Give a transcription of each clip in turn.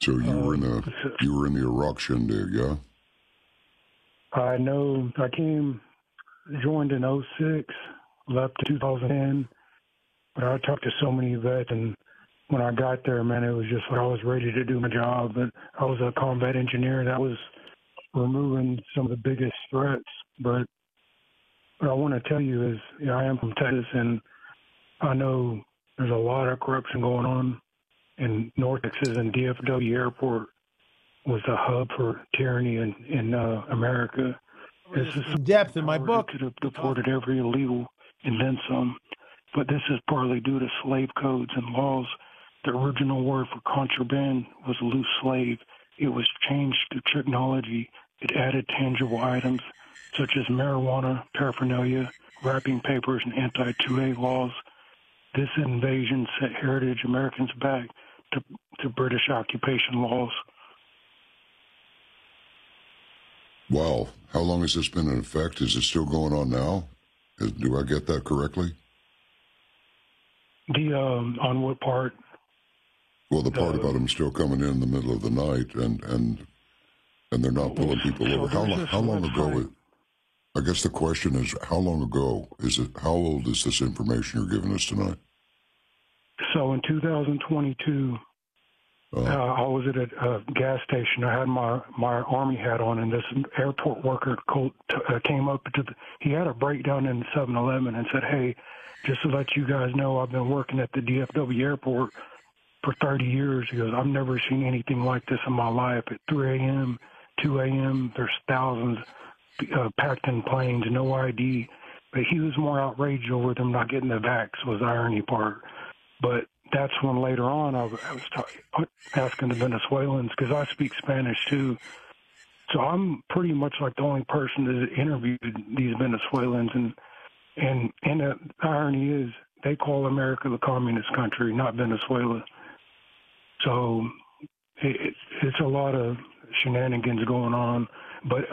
So you were in the Iraq shindig, yeah? I know I joined in '06, left in 2010, but I talked to so many vets, and when I got there, man, it was just I was ready to do my job. But I was a combat engineer that was removing some of the biggest threats. But what I want to tell you is, I am from Texas, and I know there's a lot of corruption going on in North Texas, and DFW Airport was a hub for tyranny in America. This is in depth in my book. Could have deported every illegal and then some, but this is partly due to slave codes and laws. The original word for contraband was loose slave. It was changed to technology. It added tangible items such as marijuana, paraphernalia, wrapping papers, and anti-2A laws. This invasion set heritage Americans back to British occupation laws. Wow. How long has this been in effect? Is it still going on now? Do I get that correctly? On what part? Well, the part about them still coming in the middle of the night and they're not pulling people over. How long ago? I guess the question is, how long ago is it? How old is this information you're giving us tonight? So in 2022, I was at a gas station. I had my Army hat on, and this airport worker came up he had a breakdown in 7-Eleven and said, "Hey, just to let you guys know, I've been working at the DFW airport for 30 years. He goes, I've never seen anything like this in my life. At 3 a.m., 2 a.m., there's thousands packed in planes, no ID." But he was more outraged over them not getting the vax, was the irony part. But that's when later on I was asking the Venezuelans, because I speak Spanish too. So I'm pretty much like the only person that interviewed these Venezuelans. And the irony is they call America the communist country, not Venezuela. So it's a lot of shenanigans going on. But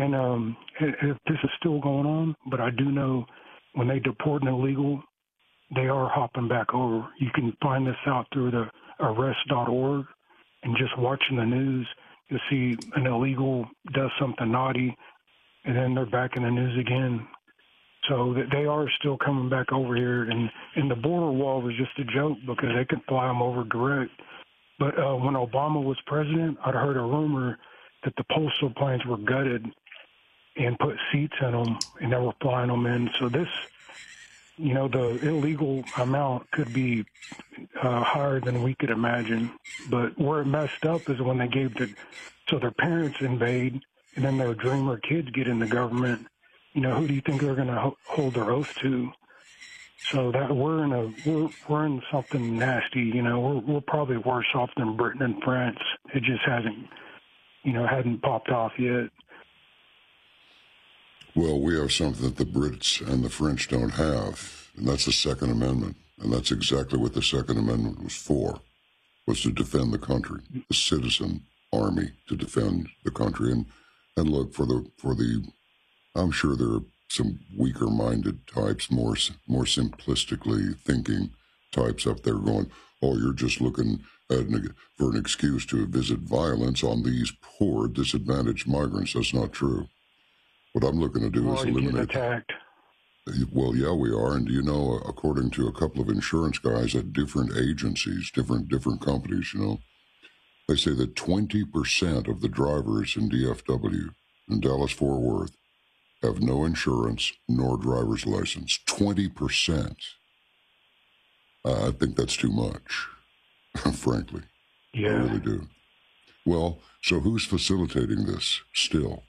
if this is still going on, but I do know when they deport an illegal, they are hopping back over. You can find this out through the arrest.org, and just watching the news, you'll see an illegal does something naughty, and then they're back in the news again. So they are still coming back over here, and the border wall was just a joke because they could fly them over direct. But when Obama was president, I'd heard a rumor that the postal planes were gutted and put seats in them, and they were flying them in. So this, the illegal amount could be higher than we could imagine. But where it messed up is when they so their parents invade, and then their dreamer kids get in the government. Who do you think they're going to hold their oath to? So that we're in something nasty. We're probably worse off than Britain and France. It just hadn't popped off yet. Well, we have something that the Brits and the French don't have, and that's the Second Amendment. And that's exactly what the Second Amendment was for, was to defend the country, the citizen army to defend the country. And look, for the I'm sure there are some weaker-minded types, more simplistically thinking types up there going, oh, you're just looking for an excuse to visit violence on these poor, disadvantaged migrants. That's not true. What I'm looking to do is eliminate... attacked. Well, yeah, we are. And according to a couple of insurance guys at different agencies, different companies, they say that 20% of the drivers in DFW, in Dallas-Fort Worth, have no insurance nor driver's license. 20%. I think that's too much, frankly. Yeah. I really do. Well, so who's facilitating this still?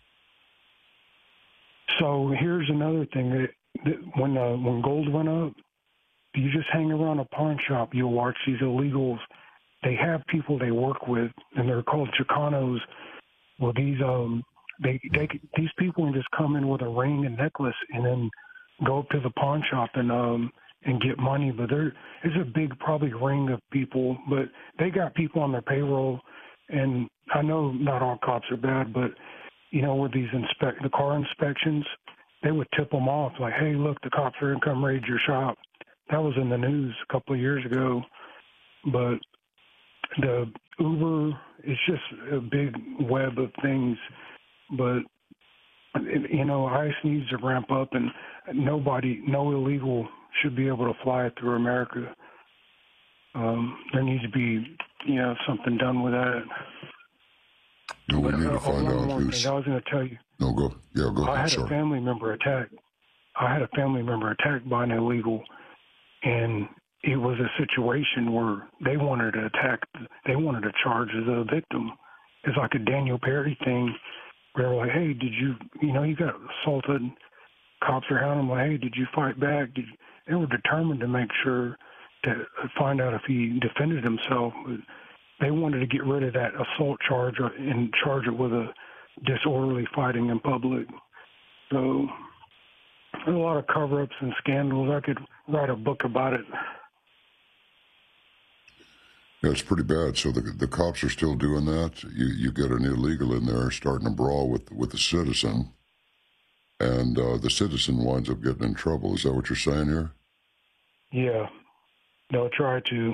So here's another thing. When gold went up, you just hang around a pawn shop, you'll watch these illegals. They have people they work with, and they're called Chicanos. Well, these people can just come in with a ring and necklace and then go up to the pawn shop and get money. But there's a big probably ring of people, but they got people on their payroll. And I know not all cops are bad, but with these the car inspections, they would tip them off like, hey, look, the cops are going to come raid your shop. That was in the news a couple of years ago. But the Uber is just a big web of things, but ICE needs to ramp up, and no illegal should be able to fly through America. There needs to be, something done with that. We need to find out who's. I was going to tell you. No, go. Yeah, go. I had a family member attacked. By an illegal, and it was a situation where they wanted to charge the victim. It's like a Daniel Perry thing. Where they're like, hey, did you got assaulted? Cops are hounding him like, hey, did you fight back? They were determined to make sure to find out if he defended himself. They wanted to get rid of that assault charge and charge it with a disorderly fighting in public. So there's a lot of cover-ups and scandals. I could write a book about it. Yeah, it's pretty bad. So the cops are still doing that. You get an illegal in there starting a brawl with a citizen, and the citizen winds up getting in trouble. Is that what you're saying here? Yeah, they'll try to.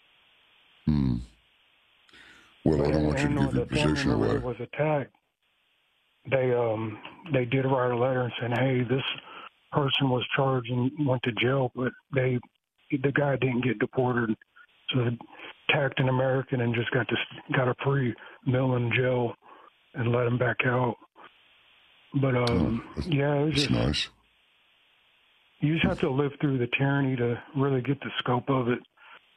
Well, I don't want you to give your position away. Was attacked. They did write a letter and said, hey, this person was charged and went to jail, but the guy didn't get deported. So they attacked an American and just got a free meal in jail and let him back out. But it was just nice. You just have to live through the tyranny to really get the scope of it.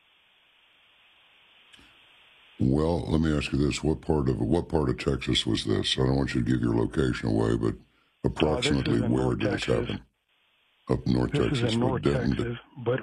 Well, let me ask you this: what part of Texas was this? I don't want you to give your location away, but approximately where did this happen? Up North Texas. This is in North Texas, but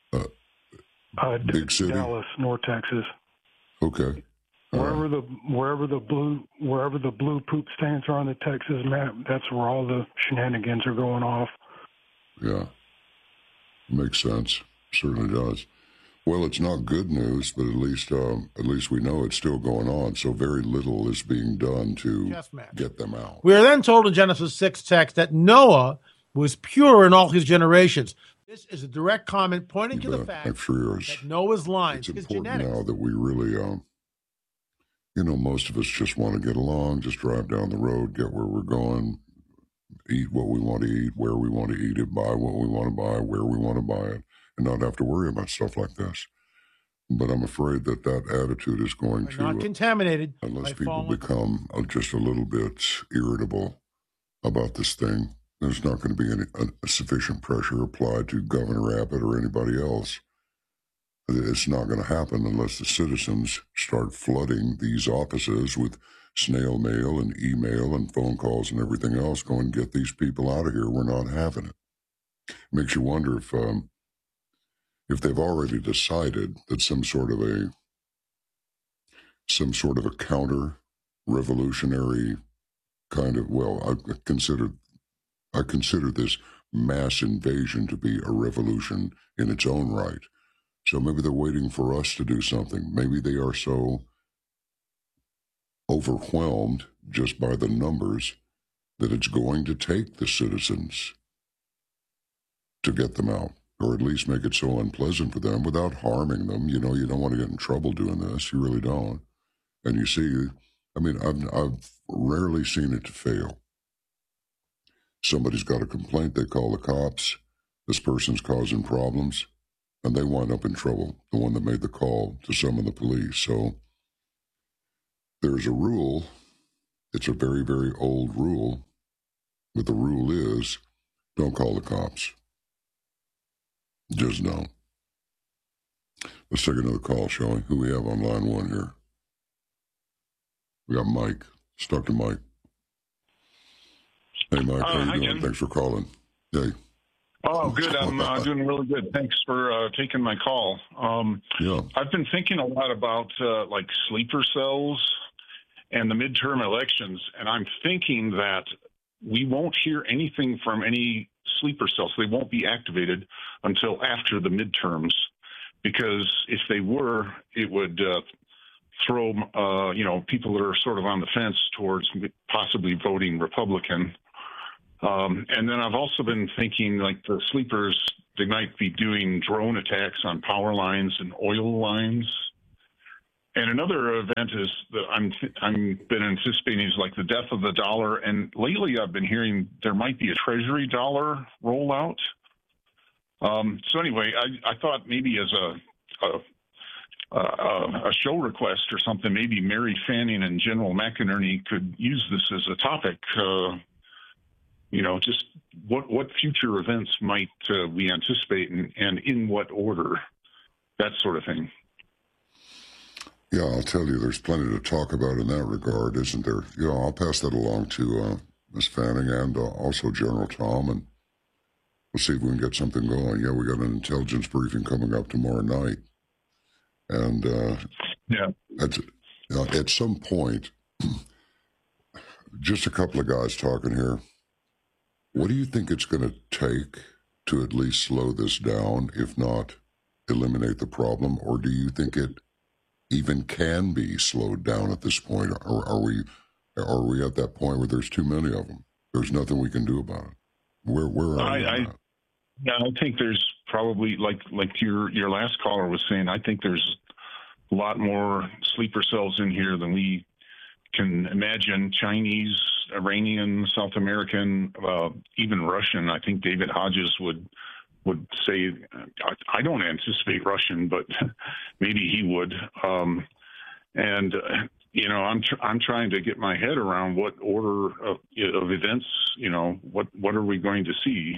big city, Dallas, North Texas. Okay. Wherever the blue poop stains are on the Texas map, that's where all the shenanigans are going off. Yeah, makes sense. Certainly does. Well, it's not good news, but at least we know it's still going on. So very little is being done to get them out. We are then told in Genesis 6 text that Noah was pure in all his generations. This is a direct comment pointing to the fact that Noah's lines, it's important now that we really, most of us just want to get along, just drive down the road, get where we're going, eat what we want to eat, where we want to eat it, buy what we want to buy, where we want to buy it, and not have to worry about stuff like this. But I'm afraid that attitude is going to not contaminated unless people become just a little bit irritable about this thing. There's not going to be any sufficient pressure applied to Governor Abbott or anybody else. It's not going to happen unless the citizens start flooding these offices with snail mail and email and phone calls and everything else. Go and get these people out of here. We're not having it. Makes you wonder if they've already decided that some sort of a counter revolutionary kind of, I consider this mass invasion to be a revolution in its own right. So maybe they're waiting for us to do something. Maybe they are so overwhelmed just by the numbers that it's going to take the citizens to get them out, or at least make it so unpleasant for them without harming them. You don't want to get in trouble doing this. You really don't. And you see, I've rarely seen it to fail. Somebody's got a complaint, they call the cops, this person's causing problems, and they wind up in trouble, the one that made the call to summon the police. So there's a rule. It's a very, very old rule, but the rule is don't call the cops. Just don't. Let's take another call, shall we? Who we have on line one here? We got Mike. Let's talk to Mike. Hey, Mike, how you doing? Thanks for calling. Hey. Oh, good. I'm doing really good. Thanks for taking my call. Yeah. I've been thinking a lot about like sleeper cells and the midterm elections, and I'm thinking that we won't hear anything from any sleeper cells. They won't be activated until after the midterms, because if they were, it would throw people that are sort of on the fence towards possibly voting Republican. And then I've also been thinking, like, the sleepers, they might be doing drone attacks on power lines and oil lines. And another event is that I'm been anticipating is like the death of the dollar. And lately, I've been hearing there might be a treasury dollar rollout. So anyway, I thought maybe as a show request or something, maybe Mary Fanning and General McInerney could use this as a topic. Just what future events might we anticipate, and in what order, that sort of thing. Yeah, I'll tell you, there's plenty to talk about in that regard, isn't there? I'll pass that along to Ms. Fanning and also General Tom, and we'll see if we can get something going. Yeah, we got an intelligence briefing coming up tomorrow night. And at some point, just a couple of guys talking here, what do you think it's going to take to at least slow this down, if not eliminate the problem? Or do you think it even can be slowed down at this point? Or are we at that point where there's too many of them? There's nothing we can do about it. Where are we at? Yeah, I think there's probably, like your last caller was saying, I think there's a lot more sleeper cells in here than we can imagine. Chinese, Iranian, South American, even Russian. I think David Hodges would say, I don't anticipate Russian, but maybe he would. I'm trying to get my head around what order of events, what are we going to see,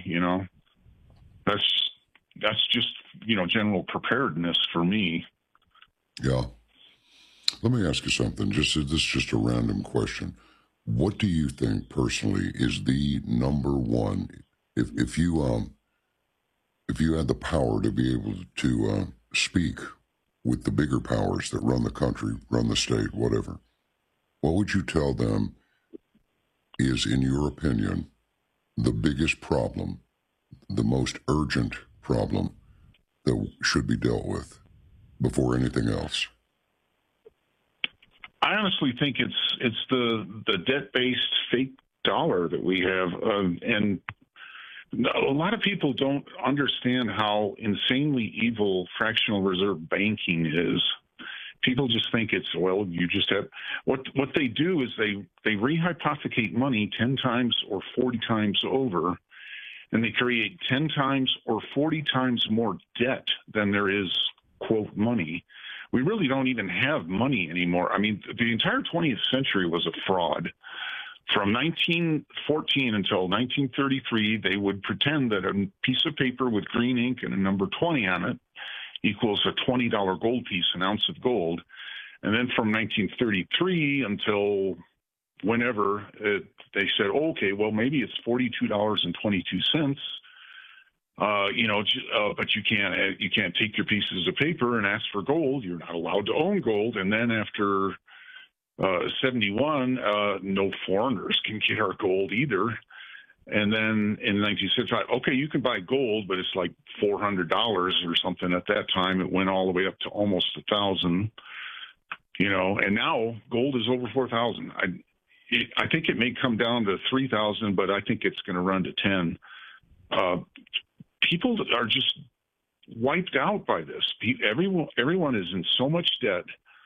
That's just, general preparedness for me. Yeah. Let me ask you something. This is just a random question. What do you think personally is the number one, if you had the power to be able to speak with the bigger powers that run the country, run the state, whatever, what would you tell them is, in your opinion, the biggest problem, the most urgent problem that should be dealt with before anything else? I honestly think it's the debt-based fake dollar that we have, and a lot of people don't understand how insanely evil fractional reserve banking is. People just think it's, you just have what they do is they rehypothecate money 10 times or 40 times over, and they create 10 times or 40 times more debt than there is, quote, money. We really don't even have money anymore. I mean, the entire 20th century was a fraud. From 1914 until 1933, they would pretend that a piece of paper with green ink and a number 20 on it equals a $20 gold piece, an ounce of gold. And then from 1933 until whenever, they said, okay, well, maybe it's $42.22. But you can't take your pieces of paper and ask for gold. You're not allowed to own gold. And then after 71, no foreigners can get our gold either. And then in 1965, okay, you can buy gold, but it's like $400 or something. At that time, it went all the way up to almost $1,000. And now gold is over $4,000. I think it may come down to $3,000, but I think it's going to run to $10,000. People are just wiped out by this. Everyone is in so much debt.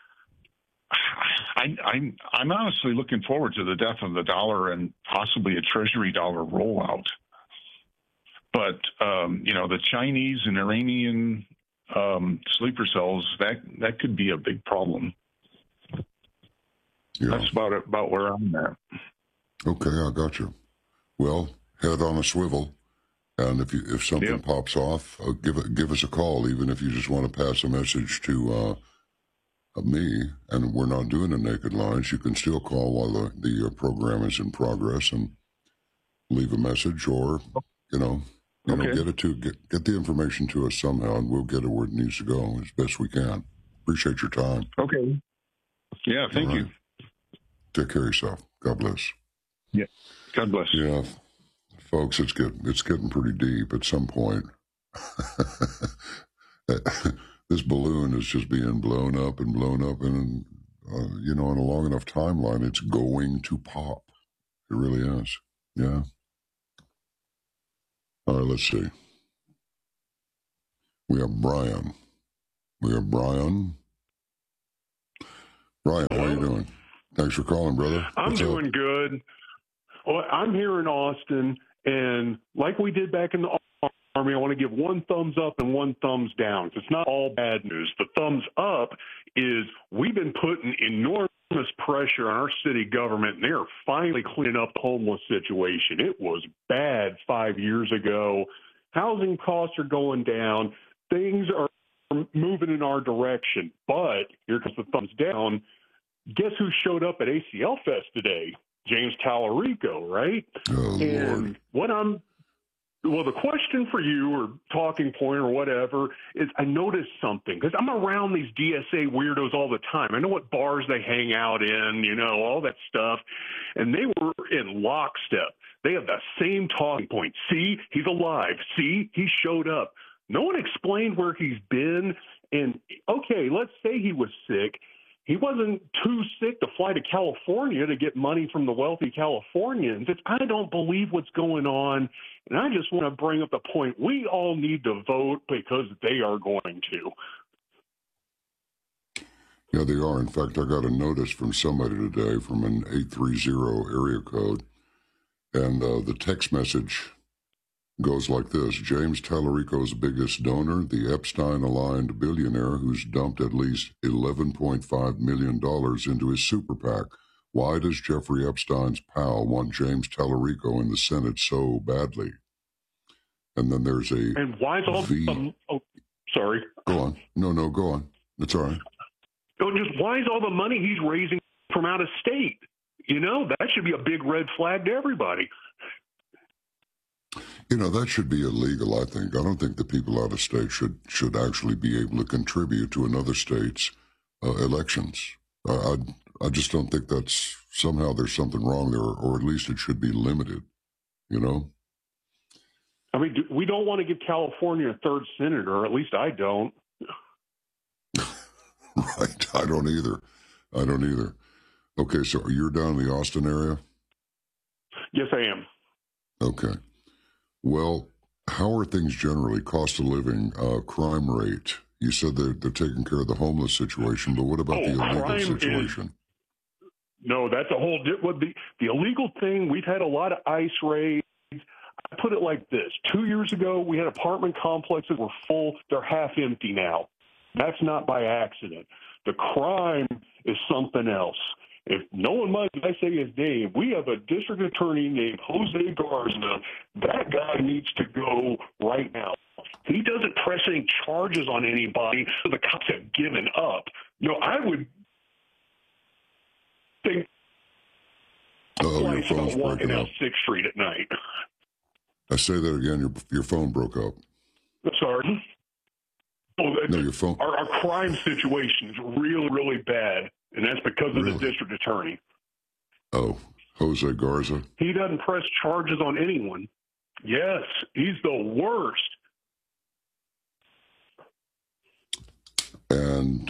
I'm honestly looking forward to the death of the dollar and possibly a treasury dollar rollout. But the Chinese and Iranian sleeper cells, that could be a big problem. Yeah. That's about where I'm at. Okay, I got you. Well, head on a swivel. And if something pops off, give us a call, even if you just want to pass a message to me. And we're not doing the naked lines. You can still call while the program is in progress and leave a message, or get the information to us somehow, and we'll get it where it needs to go as best we can. Appreciate your time. Okay. Yeah. Thank you. Take care of yourself. God bless. Yeah. God bless. Yeah. Folks, it's getting pretty deep at some point. This balloon is just being blown up, and in a long enough timeline, it's going to pop. It really is. Yeah. All right, let's see. We have Brian. Ryan, how you doing? Thanks for calling, brother. I'm doing good. Well, I'm here in Austin, and like we did back in the Army, I want to give one thumbs up and one thumbs down. It's not all bad news. The thumbs up is we've been putting enormous pressure on our city government, and they're finally cleaning up the homeless situation. It was bad 5 years ago. Housing costs are going down. Things are moving in our direction. But here comes the thumbs down. Guess who showed up at ACL Fest today? James Tallarico, right? Oh, and Lord. Well, the question for you or talking point or whatever is I noticed something because I'm around these DSA weirdos all the time. I know what bars they hang out in, all that stuff. And they were in lockstep. They have the same talking point. See, he's alive. See, he showed up. No one explained where he's been. And, okay, let's say he was sick. He wasn't too sick to fly to California to get money from the wealthy Californians. I don't believe what's going on. And I just want to bring up the point. We all need to vote because they are going to. Yeah, they are. In fact, I got a notice from somebody today from an 830 area code. And the text message goes like this. James Tallarico's biggest donor, the Epstein-aligned billionaire who's dumped at least $11.5 million into his super PAC. Why does Jeffrey Epstein's pal want James Tallarico in the Senate so badly? And then there's a... And why is all... sorry. Go on. No, go on. It's all right. Just why is all the money he's raising from out of state? That should be a big red flag to everybody. That should be illegal, I think. I don't think the people out of state should actually be able to contribute to another state's elections. I just don't think that's somehow there's something wrong there, or at least it should be limited, I mean, we don't want to give California a third senator, or at least I don't. Right. I don't either. Okay, so you're down in the Austin area? Yes, I am. Okay. Well, how are things generally? Cost of living, crime rate? You said they're taking care of the homeless situation, but what about the illegal situation? No, that's a whole the illegal thing. We've had a lot of ICE raids. I put it like this. 2 years ago, we had apartment complexes were full. They're half empty now. That's not by accident. The crime is something else. If no one minds if I say his name, we have a district attorney named Jose Garza. That guy needs to go right now. He doesn't press any charges on anybody, so the cops have given up. I would think your phone's walking breaking out up. 6th Street at night. I say that again. Your phone broke up. Sorry. No, your phone. Our crime situation is really, really bad, and that's because of the district attorney. Oh, Jose Garza? He doesn't press charges on anyone. Yes, he's the worst. And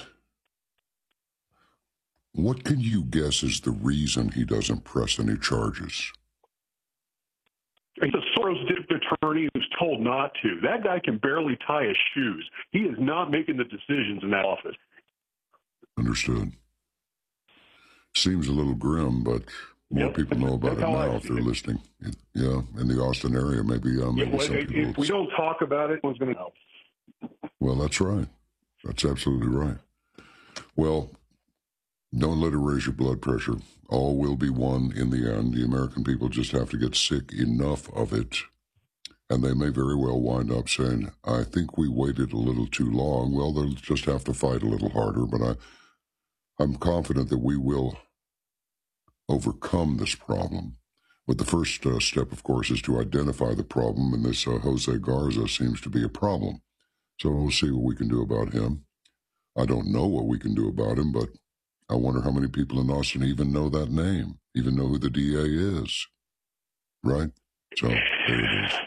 what can you guess is the reason he doesn't press any charges? He's a Soros district attorney who's told not to. That guy can barely tie his shoes. He is not making the decisions in that office. Understood. Seems a little grim, but more people know about it now if they're listening. Yeah, in the Austin area, maybe some people. If we don't talk about it, who's going to help? Well, that's right. That's absolutely right. Well, don't let it raise your blood pressure. All will be won in the end. The American people just have to get sick enough of it. And they may very well wind up saying, I think we waited a little too long. Well, they'll just have to fight a little harder. But I'm confident that we will overcome this problem. But the first step, of course, is to identify the problem. And this Jose Garza seems to be a problem. So we'll see what we can do about him. I don't know what we can do about him, but I wonder how many people in Austin even know that name, even know who the DA is. Right? So there it is.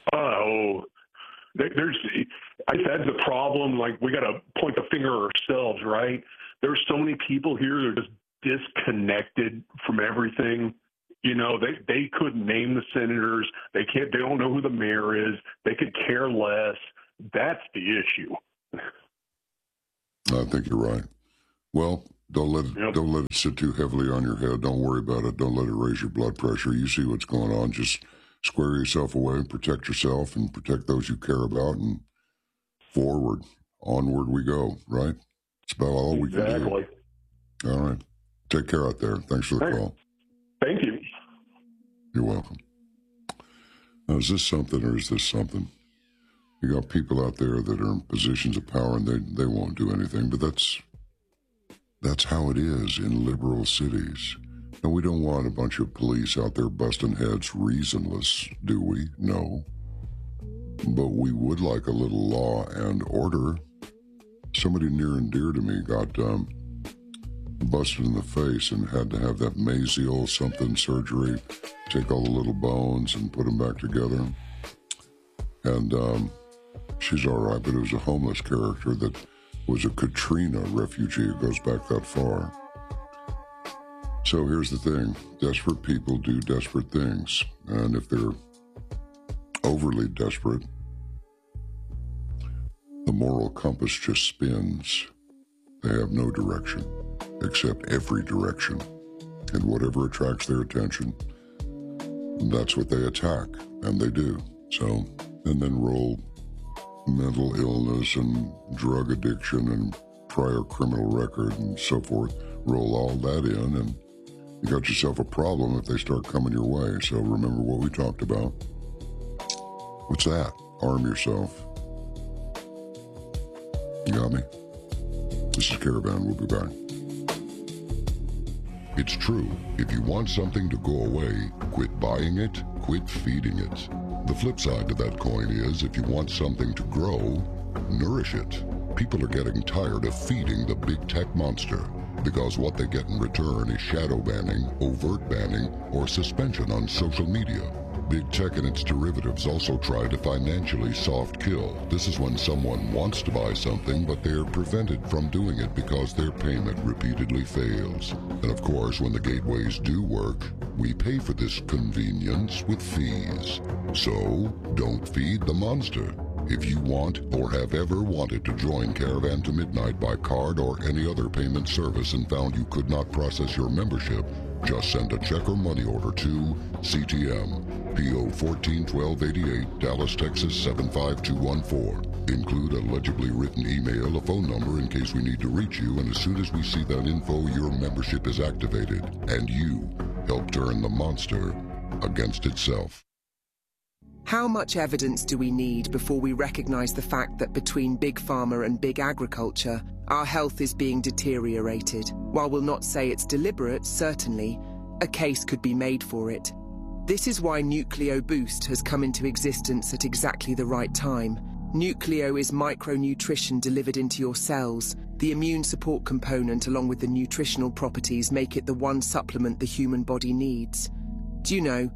That's the problem. Like, we got to point the finger at ourselves, right? There's so many people here that are just disconnected from everything. They couldn't name the senators. They don't know who the mayor is. They could care less. That's the issue. I think you're right. Well, Don't let it sit too heavily on your head. Don't worry about it. Don't let it raise your blood pressure. You see what's going on. Just square yourself away, protect yourself, and protect those you care about, and forward, onward we go, right? It's about all we can do. All right. Take care out there. Thanks for the call. Thank you. You're welcome. Now, is this something or is this something? You got people out there that are in positions of power and they won't do anything, but that's how it is in liberal cities. And we don't want a bunch of police out there busting heads reasonless, do we? No. But we would like a little law and order. Somebody near and dear to me got busted in the face and had to have that mesial something surgery, take all the little bones and put them back together. And she's all right, but it was a homeless character that was a Katrina refugee. It goes back that far. So here's the thing. Desperate people do desperate things. And if they're overly desperate, the moral compass just spins. They have no direction, except every direction. And whatever attracts their attention, that's what they attack, and they do. So, and then roll mental illness and drug addiction and prior criminal record and so forth. Roll all that in, and you got yourself a problem if they start coming your way. So remember what we talked about. What's that? Arm yourself. You got me? This is Caravan. We'll be back. It's true. If you want something to go away, quit buying it, quit feeding it. The flip side to that coin is if you want something to grow, nourish it. People are getting tired of feeding the big tech monster because what they get in return is shadow banning, overt banning, or suspension on social media. Big tech and its derivatives also try to financially soft kill. This is when someone wants to buy something, but they're prevented from doing it because their payment repeatedly fails. And of course, when the gateways do work, we pay for this convenience with fees. So, don't feed the monster. If you want or have ever wanted to join Caravan to Midnight by card or any other payment service and found you could not process your membership, just send a check or money order to CTM, P.O. 141288, Dallas, Texas 75214. Include a legibly written email, a phone number in case we need to reach you, and as soon as we see that info, your membership is activated, and you help turn the monster against itself. How much evidence do we need before we recognize the fact that between Big Pharma and Big Agriculture, our health is being deteriorated? While we'll not say it's deliberate, certainly, a case could be made for it. This is why Nucleo Boost has come into existence at exactly the right time. Nucleo is micronutrition delivered into your cells. The immune support component along with the nutritional properties make it the one supplement the human body needs. Do you know,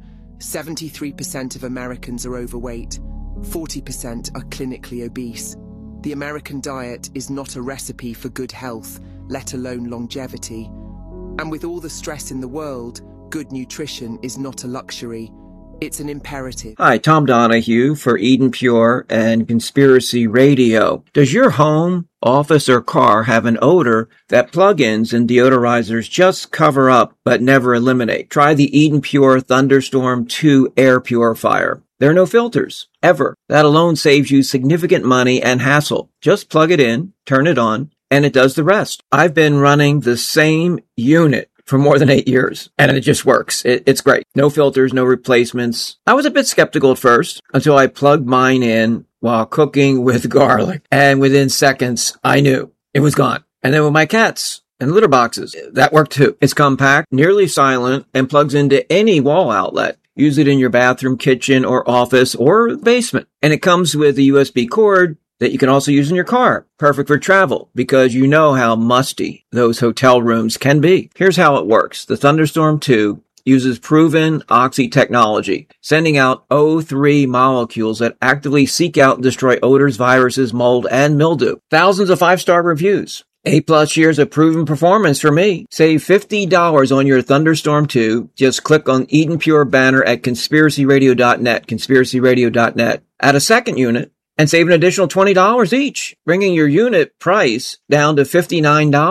73% of Americans are overweight, 40% are clinically obese. The American diet is not a recipe for good health, let alone longevity. And with all the stress in the world, good nutrition is not a luxury. It's an imperative. Hi, Tom Donahue for Eden Pure and Conspiracy Radio. Does your home, office, or car have an odor that plug-ins and deodorizers just cover up but never eliminate? Try the Eden Pure Thunderstorm 2 air purifier. There are no filters, ever. That alone saves you significant money and hassle. Just plug it in, turn it on, and it does the rest. I've been running the same unit for more than 8 years, and it just works. It's great. No filters, no replacements. I was a bit skeptical at first until I plugged mine in while cooking with garlic, and within seconds, I knew it was gone. And then with my cats and litter boxes, that worked too. It's compact, nearly silent, and plugs into any wall outlet. Use it in your bathroom, kitchen, or office, or basement. And it comes with a USB cord that you can also use in your car. Perfect for travel, because you know how musty those hotel rooms can be. Here's how it works. The Thunderstorm 2 uses proven oxy technology, sending out O3 molecules that actively seek out and destroy odors, viruses, mold, and mildew. Thousands of 5-star reviews. 8+ years of proven performance for me. Save $50 on your Thunderstorm 2. Just click on Eden Pure banner at conspiracyradio.net, conspiracyradio.net. Add a second unit and save an additional $20 each, bringing your unit price down to $59.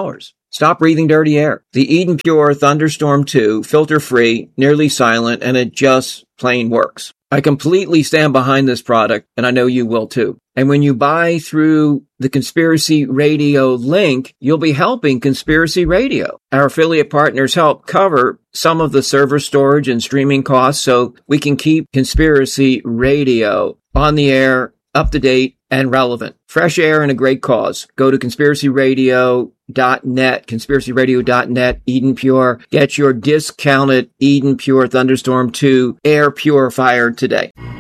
Stop breathing dirty air. The Eden Pure Thunderstorm 2, filter-free, nearly silent, and it just plain works. I completely stand behind this product, and I know you will too. And when you buy through the Conspiracy Radio link, you'll be helping Conspiracy Radio. Our affiliate partners help cover some of the server storage and streaming costs so we can keep Conspiracy Radio on the air, up to date, and relevant. Fresh air and a great cause. Go to conspiracyradio.net, Eden Pure. Get your discounted Eden Pure Thunderstorm 2 air purifier today.